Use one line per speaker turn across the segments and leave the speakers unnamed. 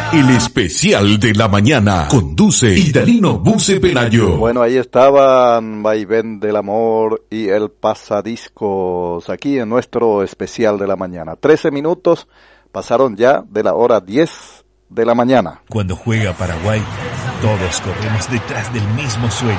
El especial de la mañana conduce Idalino Buce Pelayo.
Bueno, ahí estaban Vaivén del Amor y El Pasadiscos aquí en nuestro especial de la mañana. 13 minutos pasaron ya de la hora 10 de la mañana.
Cuando juega Paraguay, todos corremos detrás del mismo sueño.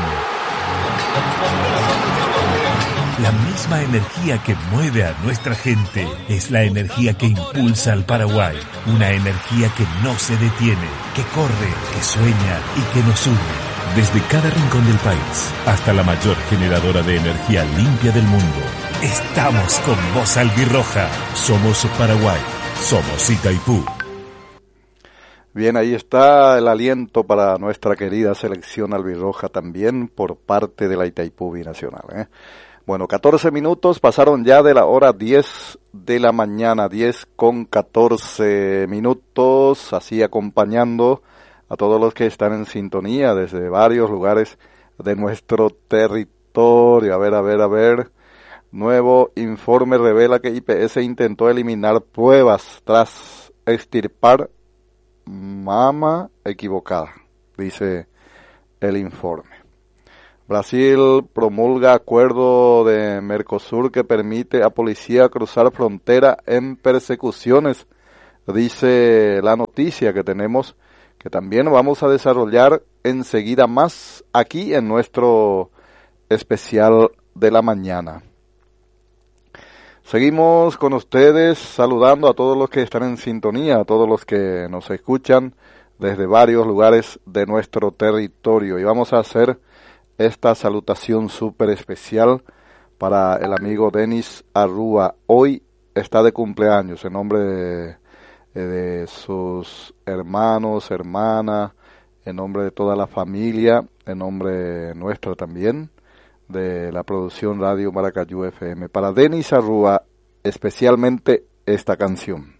La misma energía que mueve a nuestra gente es la energía que impulsa al Paraguay. Una energía que no se detiene, que corre, que sueña y que nos une.
Desde cada rincón del país hasta la mayor generadora de energía limpia del mundo.
Estamos con vos, albirroja.
Somos Paraguay. Somos Itaipú.
Bien, ahí está el aliento para nuestra querida selección albirroja también por parte de la Itaipú Binacional. Bueno, 14 minutos pasaron ya de la hora 10 de la mañana, 10 con 14 minutos, así acompañando a todos los que están en sintonía desde varios lugares de nuestro territorio. A ver. Nuevo informe revela que IPS intentó eliminar pruebas tras extirpar mama equivocada, dice el informe. Brasil promulga acuerdo de Mercosur que permite a policía cruzar frontera en persecuciones, dice la noticia que tenemos, que también vamos a desarrollar enseguida más aquí en nuestro especial de la mañana. Seguimos con ustedes saludando a todos los que están en sintonía, a todos los que nos escuchan desde varios lugares de nuestro territorio, y vamos a hacer esta salutación súper especial para el amigo Denis Arrúa. Hoy está de cumpleaños en nombre de sus hermanos, hermanas, en nombre de toda la familia, en nombre nuestro también, de la producción Radio Maracayú FM. Para Denis Arrúa, especialmente esta canción.